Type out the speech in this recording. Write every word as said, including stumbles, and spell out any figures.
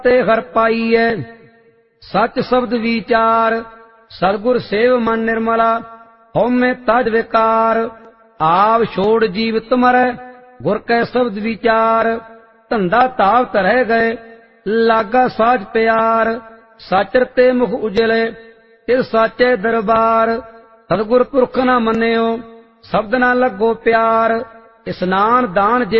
ते हर पाइयै सच शब्द विचार सतगुर सेव मन निर्मला हौमे तज विकार आप छोड़ जीवित मरै गुर कै शब्द विचार धंधा ताव तरह गए लागा साज प्यार साचर ते मुख उजले इस साचे दरबार सतगुर पुरख न मन्यो शब्द न लगो प्यार स्नान दान जे